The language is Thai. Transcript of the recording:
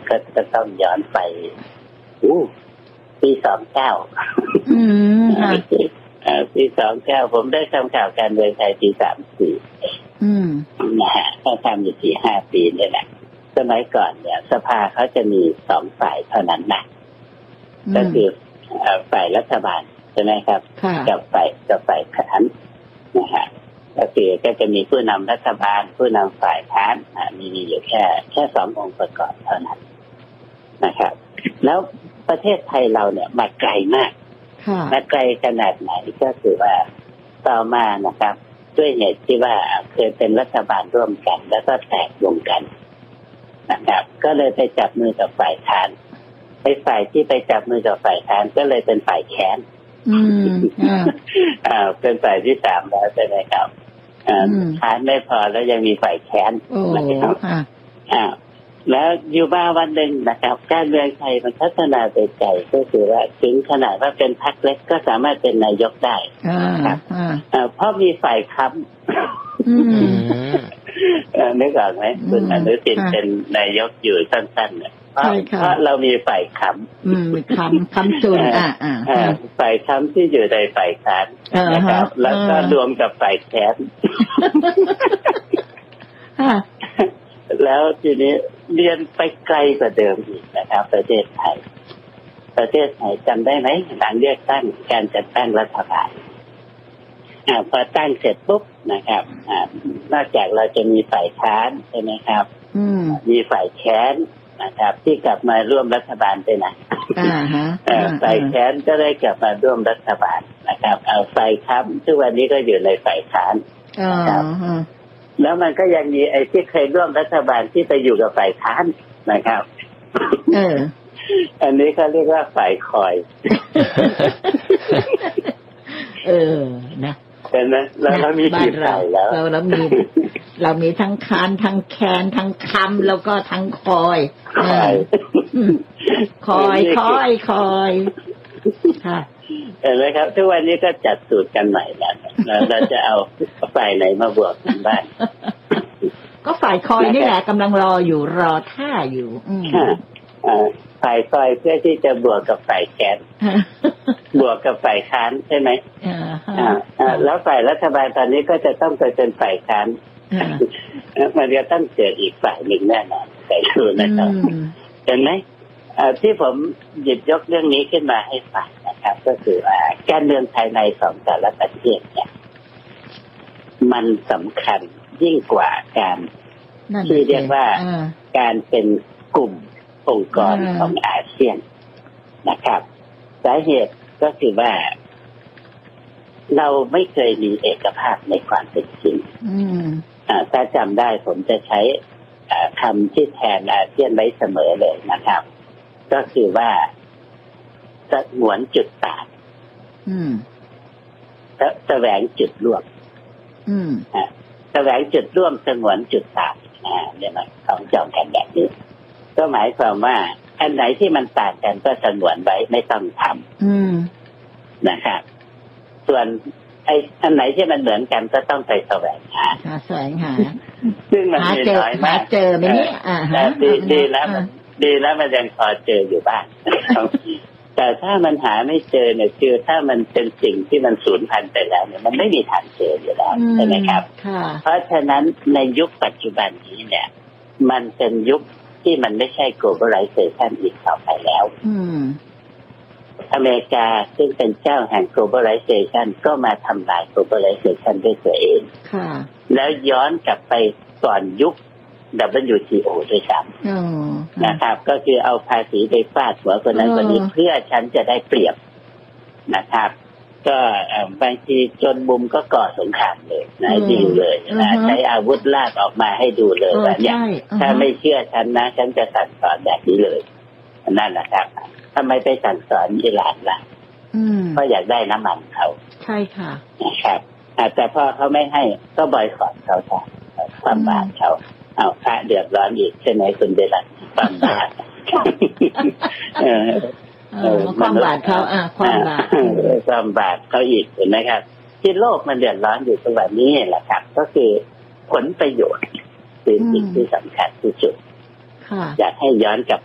ก็ต้องย้อนไปปี29ปี29ผมได้ทำข่าวการเมืองไทยปี34นะฮะก็ทำอยู่4-5 ปีนี่แหละสมัยก่อนเนี่ยสภาเขาจะมี2 ฝ่ายเท่านั้นนะก็คือฝ่ายรัฐบาลใช่ไหมครับกับฝ่ายค้านนะฮะก็จะมีผู้นำรัฐบาลผู้นำฝ่ายค้านมีอยู่แค่2 องค์ประกอบเท่านั้นนะครับแล้วประเทศไทยเราเนี่ยมาไกลมากมาไกลขนาดไหนก็คือว่าต่อมานะครับด้วยเหตุที่ว่าเคยเป็นรัฐบาลร่วมกันแล้วก็แตกวงกันนะครับก็เลยไปจับมือกับฝ่ายค้านฝ่ายที่ไปจับมือกับฝ่ายค้านก็เลยเป็นฝ่ายแค้นเป็นฝ่ายที่3แล้วใช่ไหมครับค้านไม่พอแล้วยังมีฝ่ายแค้นนะครับแล้วอยู่มาวันหนึ่งนะครับการเมืองไทยมันพัฒนาไปไกลก็คือว่าถึงขนาดว่าเป็นพรรคเล็กก็สามารถเป็นนายกได้ครับเพราะมีฝ่ายค้ำนึกออกไหมคุณอนุทินเป็นนายกอยู่สั้นๆเนี่ยเพราะเรามีฝ่ายค้ำจุนฝ่ายค้ำที่อยู่ในฝ่ายค้านนะครับแล้วก็รวมกับฝ่ายแค้นแล้วทีนี้เรียนไปไกลกว่าเดิมอีกนะครับประเทศไทยจำได้ไหมหลังเลือกตั้งการจัดตั้งรัฐบาลพอตั้งเสร็จปุ๊บนะครับนอกจากเราจะมีฝ่ายค้านใช่ไหมครับมีฝ่ายแค้นนะครับที่กลับมาร่วมรัฐบาลไปนะฝ่ายแค้นก็ได้กลับมาร่วมรัฐบาลนะครับเอาฝ่ายค้ำทุกวันนี้ก็อยู่ในฝ่ายค้านนะครับแล้วมันก็ยังมีไอ้ที่เคยร่วมรัฐบาลที่ไปอยู่กับฝ่ายค้านนะครับอันนี้เขาเรียกว่าฝ่ายคอยนะเห็นไหมเรามีกี่ฝ่ายแล้วเรามีทั้งค้านทั้งแค้นทั้งคำแล้วก็ทั้งคอยค่ะเห็นไหมครับทุกวันนี้ก็จัดสูตรกันใหม่แล้วเราจะเอาฝ่ายไหนมาบวกกันบ้างก็ฝ่ายคอยนี่แหละกำลังรอท่าอยู่ฝ่ายคอยเพื่อที่จะบวกกับฝ่ายแค้นบวกกับฝ่ายค้านใช่ไหมแล้วฝ่ายรัฐบาลตอนนี้ก็จะต้องไปเป็นฝ่ายค้านมันจะต้องเกิดอีกฝ่ายหนึ่งแน่นอนแต่ดูนะครับเห็นไหมที่ผมหยิบยกเรื่องนี้ขึ้นมาให้ฟังนะครับก็คือว่าการเมืองภายในของแต่ละประเทศเนี่ยมันสำคัญยิ่งกว่าการที่เรียกว่าการเป็นกลุ่มองค์กรของอาเซียนนะครับสาเหตุก็คือว่าเราไม่เคยมีเอกภาพในความเป็นจริงถ้าจำได้ผมจะใช้คำที่แทนอาเซียนไว้เสมอเลยนะครับก็คือว่าสงวนจุดต่างแสวงจุดร่วมแสวงจุดร่วมสงวนจุดต่างเนี่ยนะของจองกันแบบนี้ก็หมายความว่าอันไหนที่มันต่างกันก็สงวนไว้ไม่ต้องทำนะครับส่วนอันไหนที่มันเหมือนกันก็ต้องไปแสวงหาซึ่งมันมีน้อยมากเจอไหมเนี่ยดีแล้วมันยังพอเจออยู่บ้างแต่ถ้ามันหาไม่เจอเนี่ยคือถ้ามันเป็นสิ่งที่มันสูญพันธุ์ไปแล้วเนี่ยมันไม่มีทางเจออยู่แล้วใช่ไหมครับเพราะฉะนั้นในยุคปัจจุบันนี้เนี่ยมันเป็นยุคที่มันไม่ใช่ globalization อีกต่อไปแล้วอเมริกาซึ่งเป็นเจ้าแห่ง globalization ก็มาทำลาย globalization ด้วยตัวเองแล้วย้อนกลับไปก่อนยุค WTO ด้วยซ้ำนะครับก็คือเอาภาษีไปฟาดหัวคนนั้นคนนี้เพื่อฉันจะได้เปรียบนะครับก็บางทีจนมุมก็ก่อสงครามเลยนะยิงเลยนะใช้อาวุธลากออกมาให้ดูเลยว่าเนี่ยถ้าไม่เชื่อฉันนะฉันจะสั่งสอนแบบนี้เลยนั่นแหละครับทำไมไปสั่งสอนอิหร่านล่ะเพราะอยากได้น้ำมันเขาใช่ค่ะนะครับแต่พอเขาไม่ให้ก็บอยคอตเขาค่ะความบาปเขาเอาพระเดือดร้อนอีกใช่ไหมคุณเดลันความบาปความบาปเขาความบาปเขาอีกเห็นไหมครับที่โลกมันเดือดร้อนอยู่ตรงนี้แหละครับก็คือผลประโยชน์คือสิ่งที่สำคัญที่สุดอยากให้ย้อนกลับ